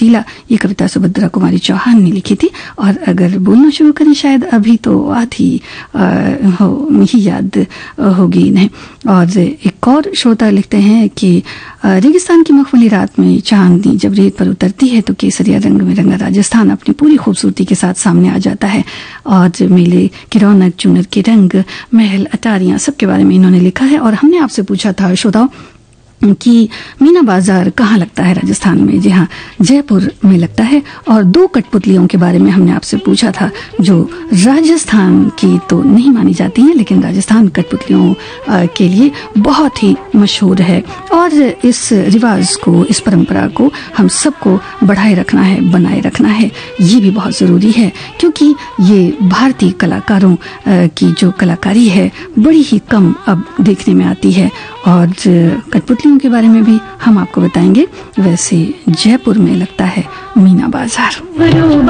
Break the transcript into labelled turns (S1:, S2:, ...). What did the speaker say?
S1: चौटीला, ये कविता सुभद्रा कुमारी चौहान ने लिखी थी। और अगर बोलना शुरू करें शायद अभी तो आधी ही याद होगी इन्हें। और एक और श्रोता लिखते हैं कि रेगिस्तान की मखमली रात में चांदनी जब रेत पर उतरती है तो केसरिया रंग में रंगा राजस्थान अपनी पूरी खूबसूरती के साथ सामने आ जाता है। और मेले की रौनक, चुनर के रंग, महल, अटारियां, सबके बारे में इन्होंने लिखा है। और हमने आपसे पूछा था श्रोताओं कि मीना बाजार कहाँ लगता है राजस्थान में। जी हाँ, जयपुर में लगता है। और 2 कठपुतलियों के बारे में हमने आपसे पूछा था जो राजस्थान की तो नहीं मानी जाती हैं लेकिन राजस्थान कठपुतलियों के लिए बहुत ही मशहूर है। और इस रिवाज को, इस परंपरा को हम सबको बढ़ाए रखना है, बनाए रखना है, ये भी बहुत ज़रूरी है क्योंकि ये भारतीय कलाकारों की जो कलाकारी है बड़ी ही कम अब देखने में आती है। और कठपुतलियों के बारे में भी हम आपको बताएंगे। वैसे जयपुर में लगता है मीना बाजार।